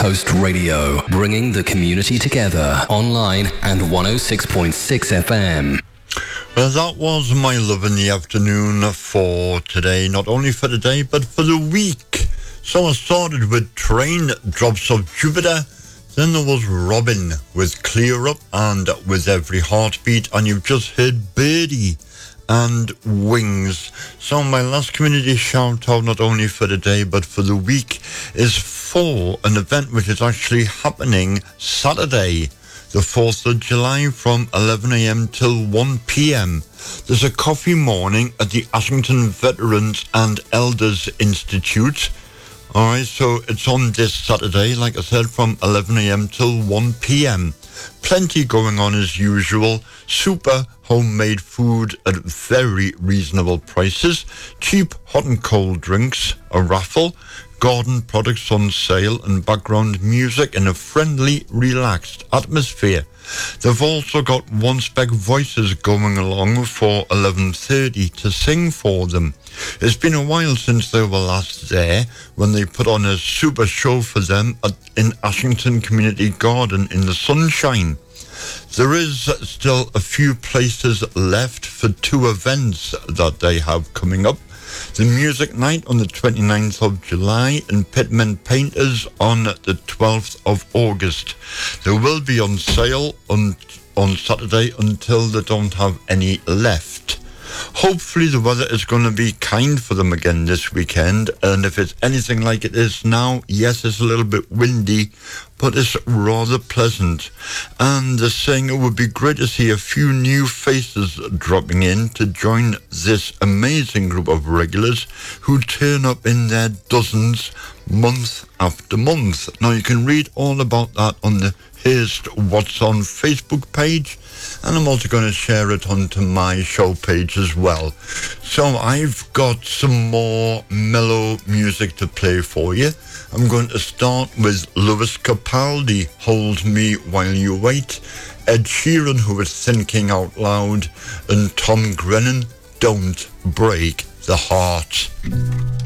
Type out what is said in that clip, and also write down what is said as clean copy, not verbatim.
Coast Radio, bringing the community together, online and 106.6 FM. Well, that was my love in the afternoon for today, not only for today, but for the week. So I started with Train, Drops of Jupiter, then there was Robin with Clear Up and With Every Heartbeat, and you've just heard Birdie and Wings. So my last community shout out, not only for today but for the week, is for an event which is actually happening Saturday, the 4th of July, from 11 a.m. till 1 p.m. There's a coffee morning at the Ashington Veterans and Elders Institute. Alright, so it's on this Saturday, like I said, from 11 a.m. till 1 p.m. Plenty going on as usual. Super homemade food at very reasonable prices. Cheap hot and cold drinks, a raffle, garden products on sale, and background music in a friendly, relaxed atmosphere. They've also got One Spec Voices going along for 11:30 to sing for them. It's been a while since they were last there, when they put on a super show for them in Ashington Community Garden in the sunshine. There is still a few places left for 2 events that they have coming up. The Music Night on the 29th of July and Pitmen Painters on the 12th of August. They will be on sale on Saturday until they don't have any left. Hopefully the weather is going to be kind for them again this weekend, and if it's anything like it is now, yes, it's a little bit windy, but it's rather pleasant. And they're saying it would be great to see a few new faces dropping in to join this amazing group of regulars who turn up in their dozens month after month. Now you can read all about that on the Here's What's On Facebook page, and I'm also going to share it onto my show page as well. So I've got some more mellow music to play for you. I'm going to start with Lewis Capaldi, Hold Me While You Wait, Ed Sheeran, who is Thinking Out Loud, and Tom Grennan, Don't Break the Heart.